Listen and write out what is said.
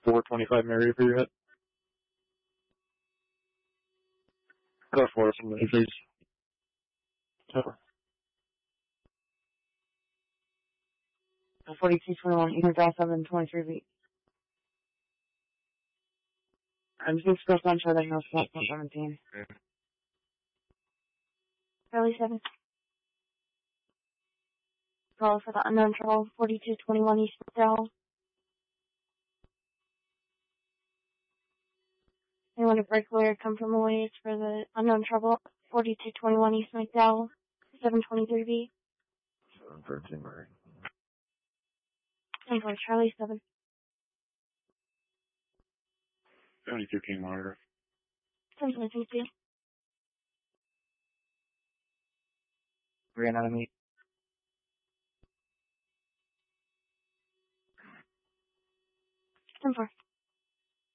425 Mary for your hit. Go for it, somebody, please. Over. 4221, you can draw 723 feet. I'm just going to scroll down to the house flat 17. Charlie 7. Call for the unknown trouble, 4221 East McDowell. Anyone to break lawyer, come from a ways for the unknown trouble, 4221 East McDowell, 723B. 713 Mary. And for Charlie 7. 72 King Monitor. 722. Ran out of meat. 10-4.